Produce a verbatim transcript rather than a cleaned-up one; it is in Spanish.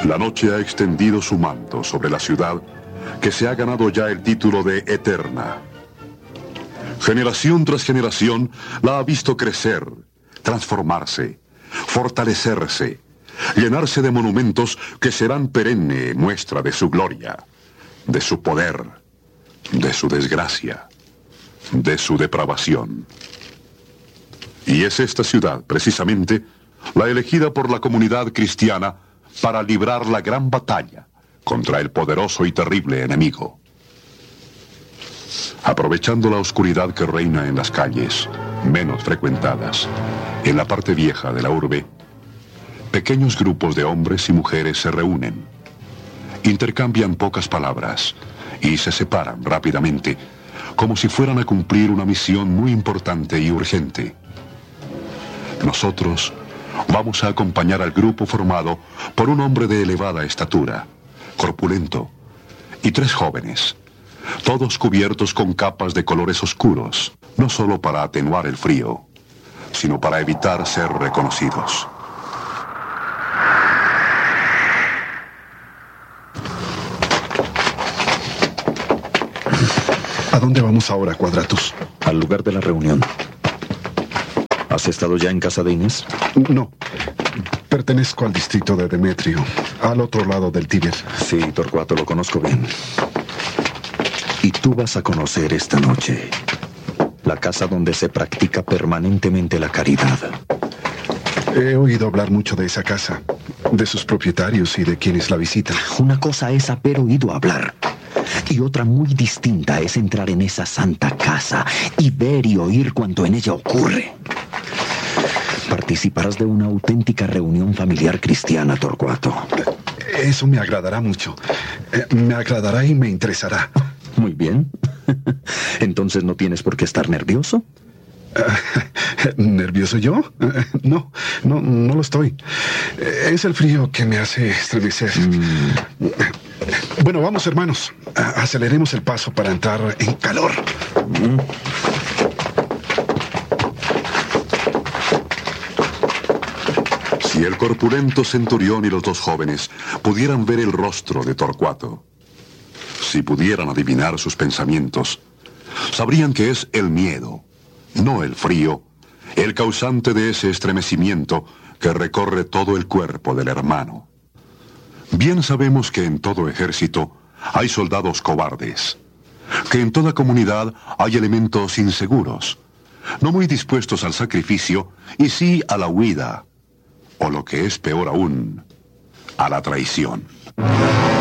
La noche ha extendido su manto sobre la ciudad, que se ha ganado ya el título de Eterna. Generación tras generación la ha visto crecer, transformarse, fortalecerse, llenarse de monumentos que serán perenne muestra de su gloria, de su poder, de su desgracia, de su depravación. Y es esta ciudad, precisamente, la elegida por la comunidad cristiana para librar la gran batalla contra el poderoso y terrible enemigo. Aprovechando la oscuridad que reina en las calles, menos frecuentadas, en la parte vieja de la urbe, pequeños grupos de hombres y mujeres se reúnen, intercambian pocas palabras y se separan rápidamente, como si fueran a cumplir una misión muy importante y urgente. Nosotros vamos a acompañar al grupo formado por un hombre de elevada estatura, corpulento, y tres jóvenes, todos cubiertos con capas de colores oscuros, no solo para atenuar el frío, sino para evitar ser reconocidos. ¿A dónde vamos ahora, Quadratus? Al lugar de la reunión. ¿Has estado ya en casa de Inés? No. Pertenezco al distrito de Demetrio, al otro lado del Tíber. Sí, Torcuato, lo conozco bien. Y tú vas a conocer esta noche la casa donde se practica permanentemente la caridad. He oído hablar mucho de esa casa, de sus propietarios y de quienes la visitan. Una cosa es haber oído hablar, y otra muy distinta es entrar en esa santa casa y ver y oír cuanto en ella ocurre. Participarás de una auténtica reunión familiar cristiana, Torcuato. Eso me agradará mucho. Me agradará y me interesará. Muy bien. Entonces no tienes por qué estar nervioso. Uh, ¿Nervioso yo? Uh, no, no, no lo estoy. Es el frío que me hace estremecer. Mm. Bueno, vamos, hermanos. Aceleremos el paso para entrar en calor. Mm. Si el corpulento centurión y los dos jóvenes pudieran ver el rostro de Torcuato, si pudieran adivinar sus pensamientos, sabrían que es el miedo, no el frío, el causante de ese estremecimiento que recorre todo el cuerpo del hermano. Bien sabemos que en todo ejército hay soldados cobardes, que en toda comunidad hay elementos inseguros, no muy dispuestos al sacrificio y sí a la huida, o lo que es peor aún, a la traición.